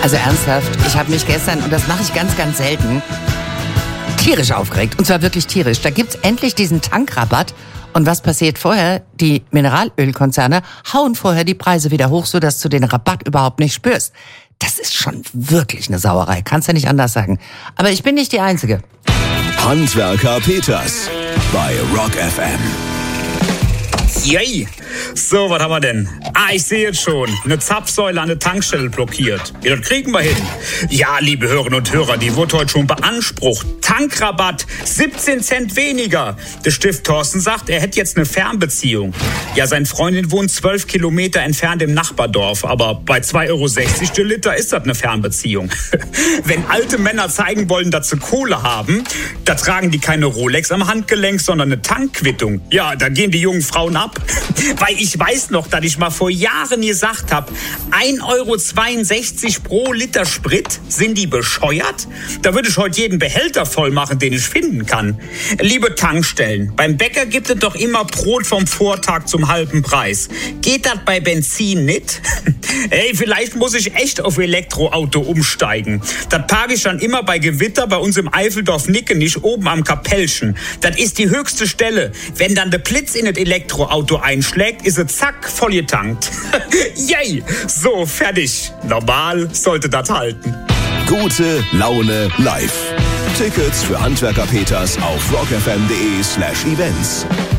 Also ernsthaft, ich habe mich gestern, und das mache ich ganz, ganz selten, tierisch aufgeregt. Und zwar wirklich tierisch. Da gibt's endlich diesen Tankrabatt. Und was passiert vorher? Die Mineralölkonzerne hauen vorher die Preise wieder hoch, sodass du den Rabatt überhaupt nicht spürst. Das ist schon wirklich eine Sauerei. Kannst ja nicht anders sagen. Aber ich bin nicht die Einzige. Handwerker Peters bei Rock FM. Yay! So, was haben wir denn? Ich sehe jetzt schon. Eine Zapfsäule an der Tankstelle blockiert. Ja, das kriegen wir hin. Ja, liebe Hörerinnen und Hörer, die wurde heute schon beansprucht. Tankrabatt, 17 Cent weniger. Der Stift Thorsten sagt, er hätte jetzt eine Fernbeziehung. Ja, seine Freundin wohnt 12 Kilometer entfernt im Nachbardorf. Aber bei 2,60 Euro der Liter ist das eine Fernbeziehung. Wenn alte Männer zeigen wollen, dass sie Kohle haben, da tragen die keine Rolex am Handgelenk, sondern eine Tankquittung. Ja, da gehen die jungen Frauen ab. Weil ich weiß noch, dass ich mal vor Jahren gesagt habe, 1,62 Euro pro Liter Sprit, sind die bescheuert? Da würde ich heute jeden Behälter voll machen, den ich finden kann. Liebe Tankstellen, beim Bäcker gibt es doch immer Brot vom Vortag zum halben Preis. Geht das bei Benzin nicht? Ey, vielleicht muss ich echt auf Elektroauto umsteigen. Das parke ich dann immer bei Gewitter bei uns im Eifeldorf Nickenich oben am Kapellchen. Das ist die höchste Stelle. Wenn dann der Blitz in das Elektroauto einschlägt, ist es zack, voll getankt. Yay! So, fertig. Normal sollte das halten. Gute Laune live. Tickets für Handwerker Peters auf rockfm.de/events.